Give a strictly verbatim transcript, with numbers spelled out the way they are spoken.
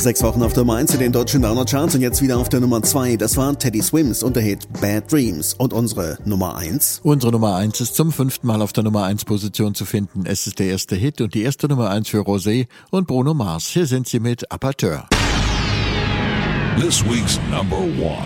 Sechs Wochen auf der Nummer eins in den deutschen Downer-Charts und jetzt wieder auf der Nummer zwei. Das war Teddy Swims und der Hit Bad Dreams. Und unsere Nummer eins? Unsere Nummer eins ist zum fünften Mal auf der Nummer eins Position zu finden. Es ist der erste Hit und die erste Nummer eins für Rosé und Bruno Mars. Hier sind sie mit Aperteur. This week's number one.